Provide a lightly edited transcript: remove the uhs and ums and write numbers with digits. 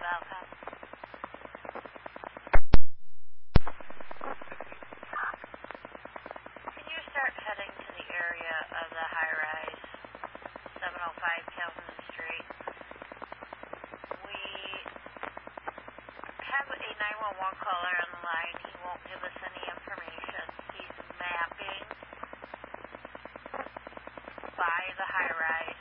Welcome. Can you start heading to the area of the high-rise, 705 Calhoun Street? We have a 911 caller on the line. He won't give us any information. He's mapping by the high-rise.